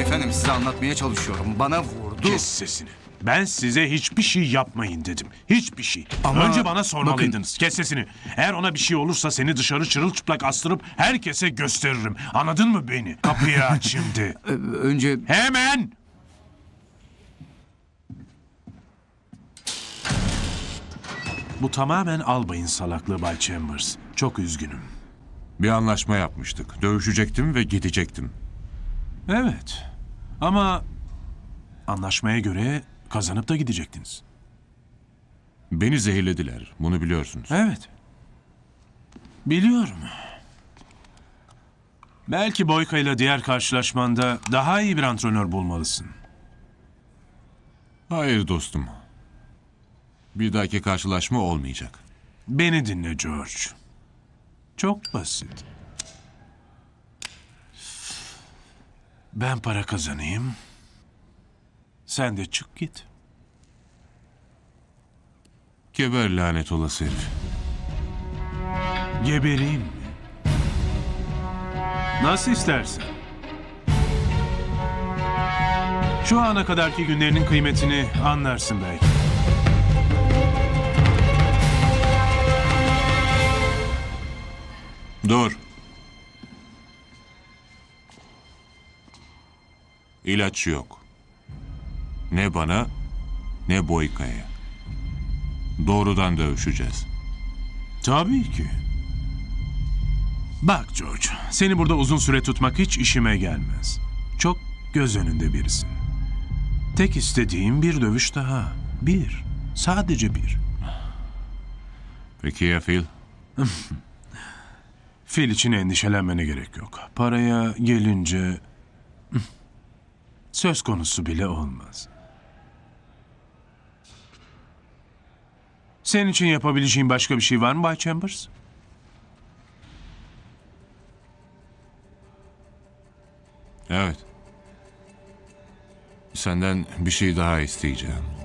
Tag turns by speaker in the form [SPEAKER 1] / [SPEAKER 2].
[SPEAKER 1] Efendim size anlatmaya çalışıyorum. Bana vurdu.
[SPEAKER 2] Kes sesini. Ben size hiçbir şey yapmayın dedim. Hiçbir şey.
[SPEAKER 1] Ama
[SPEAKER 2] Önce bana sormalıydınız. Kes sesini. Eğer ona bir şey olursa seni dışarı çırılçıplak astırıp herkese gösteririm. Anladın mı beni? Kapıyı aç şimdi.
[SPEAKER 1] Önce
[SPEAKER 2] Hemen! Bu tamamen albayın salaklığı Bay Chambers. Çok üzgünüm.
[SPEAKER 3] Bir anlaşma yapmıştık. Dövüşecektim ve gidecektim.
[SPEAKER 2] Evet. Ama anlaşmaya göre kazanıp da gidecektiniz.
[SPEAKER 3] Beni zehirlediler. Bunu biliyorsunuz.
[SPEAKER 2] Evet. Biliyorum. Belki Boyka ile diğer karşılaşmanda daha iyi bir antrenör bulmalısın.
[SPEAKER 3] Hayır dostum. Bir dahaki karşılaşma olmayacak.
[SPEAKER 2] Beni dinle George. Çok basit. Ben para kazanayım. Sen de çık git.
[SPEAKER 3] Geber lanet olası herif.
[SPEAKER 2] Gebereyim mi? Nasıl istersen. Şu ana kadarki günlerinin kıymetini anlarsın belki.
[SPEAKER 3] Dur. İlaç yok. Ne bana, ne Boyka'ya. Doğrudan dövüşeceğiz.
[SPEAKER 2] Tabii ki. Bak George, seni burada uzun süre tutmak hiç işime gelmez. Çok göz önünde birisin. Tek istediğim bir dövüş daha. Bir. Sadece bir.
[SPEAKER 3] Peki ya Phil?
[SPEAKER 2] Phil için endişelenmene gerek yok. Paraya gelince söz konusu bile olmaz. Senin için yapabileceğin başka bir şey var mı Bay Chambers?
[SPEAKER 3] Evet. Senden bir şey daha isteyeceğim.